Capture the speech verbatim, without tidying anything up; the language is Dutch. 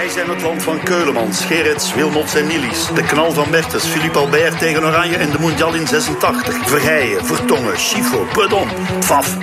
zijn het land van Keulemans, Gerrits, Wilmots en Nilis. De knal van Bertens, Philippe Albert tegen Oranje en de Mondial in zesentachtig. Verheijen, Vertongen, Schifo, Predom, Pfaff.